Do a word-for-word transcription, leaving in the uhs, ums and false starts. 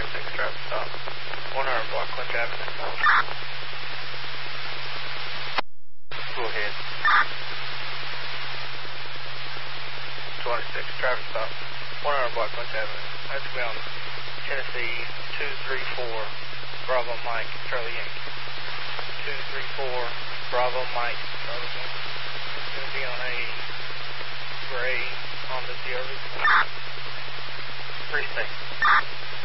twenty-six, traffic stop. one hundred block Clinch Avenue. Go ahead. twenty-six, traffic stop. one hundred block Clinch Avenue. That's going to be on Tennessee two three four, Bravo Mike, Charlie Yankee. two three four, Bravo Mike, Charlie Yankee. It's going to be on a gray Honda C R V. Free state.